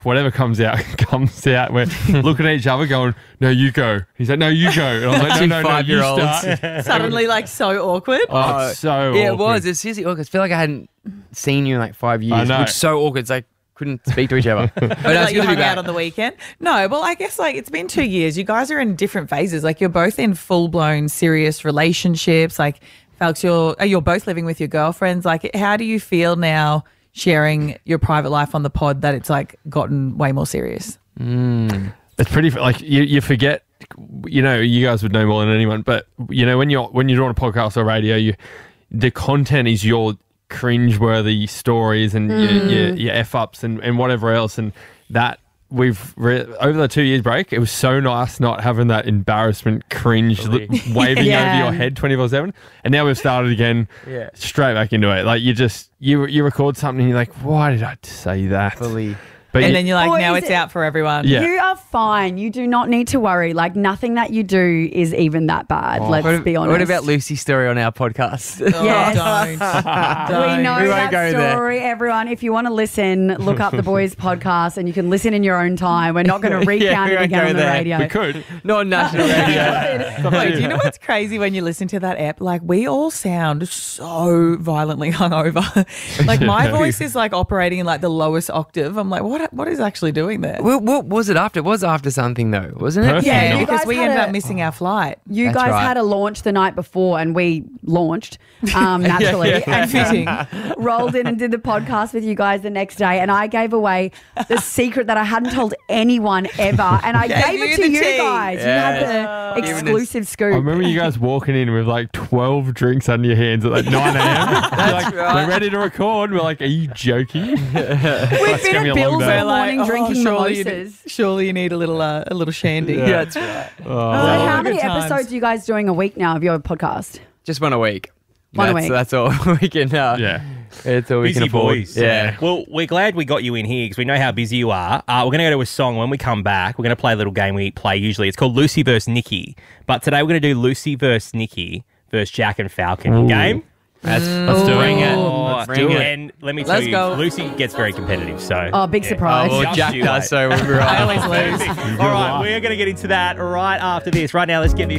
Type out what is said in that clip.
whatever comes out, comes out. We're looking at each other going, no, you go. He's like, no, you go. And I'm like, no, you start. Suddenly, like, so awkward. Oh, it's so yeah, awkward. it was. It's seriously awkward. I feel like I hadn't seen you in like 5 years. I know. Which is so awkward. It's like, couldn't speak to each other. But Like it's you good to be hung back. out on the weekend. No, well, I guess like it's been 2 years. You guys are in different phases. Like you're both in full blown serious relationships. Like Falks, you're both living with your girlfriends. Like how do you feel now sharing your private life on the pod that it's like gotten way more serious? It's pretty like you forget. You know, you guys would know more than anyone, but you know when you're on a podcast or radio, the content is your cringeworthy stories and your f ups and whatever else, and that over the 2 years break, it was so nice not having that embarrassment cringe waving over your head 24/7, and now we've started again, straight back into it. Like you record something and you're like, why did I say that? Fully. But And then you're like, Or now is it's it- out for everyone. Yeah. You are fine. You do not need to worry. Like nothing that you do is even that bad. Let's be honest. What about Lucy's story on our podcast? Oh, Yes. don't. We know We won't that go there. story, everyone. If you want to listen, look up the boys' podcast, and you can listen in your own time. We're not going to recount we it won't again go on the there. radio. we could. Not on national radio. Wait, do you know what's crazy when you listen to that app? Like, we all sound so violently hungover. Like, my voice is like operating in like the lowest octave. I'm like, what is actually doing there? What was it after? It was after something though, wasn't it? Perfect. Yeah, Yeah, you because guys we had ended a- up missing our flight. You That's guys right. had a launch the night before, and we launched naturally. And fitting. Rolled in and did the podcast with you guys the next day, and I gave away the secret that I hadn't told anyone ever, and I gave you it to the you tea. guys. You had the Even exclusive I scoop. remember you guys walking in with like 12 drinks under your hands at like 9 a.m. You're like, right. we're ready to record. We're like, are you joking? We've It's been gonna be at a long Bill's day. all morning drinking surely mimosas. surely you need a little shandy. Yeah, that's right. So Oh, how good many times. episodes are you guys doing a week now of your podcast? Just one a week. One a week. That's all we can. Yeah. It's all we Busy can afford. boys. Yeah. Well, we're glad we got you in here because we know how busy you are. We're going to go to a song. When we come back, we're going to play a little game we play usually. It's called Lucy vs. Nikki. But today we're going to do Lucy vs. Nikki versus Jack and Falcon game. Let's do Bring it. it. Let's bring it. And let me tell Let's you, go. Lucy gets very competitive. So Oh, big surprise. Oh, well, Just Jack you does wait. so we'll be I right. always lose. All right, we're going to get into that right after this. Right now, let's get this